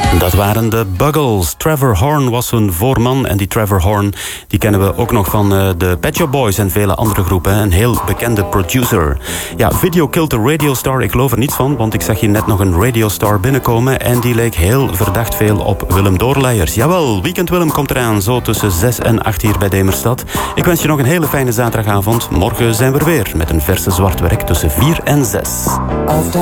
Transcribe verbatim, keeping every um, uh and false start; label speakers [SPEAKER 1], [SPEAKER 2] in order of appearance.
[SPEAKER 1] Dat waren de Buggles. Trevor Horn was hun voorman. En die Trevor Horn die kennen we ook nog van uh, de Pet Shop Boys en vele andere groepen. Een heel bekende producer. Ja, Video Killed the Radio Star. Ik geloof er niets van, want ik zag hier net nog een Radio Star binnenkomen. En die leek heel verdacht veel op Willem Doorleiers. Jawel, Weekend Willem komt eraan. Zo tussen zes en acht hier bij Demerstad. Ik wens je nog een hele fijne zaterdagavond. Morgen zijn we er weer met een verse zwartwerk tussen vier en zes.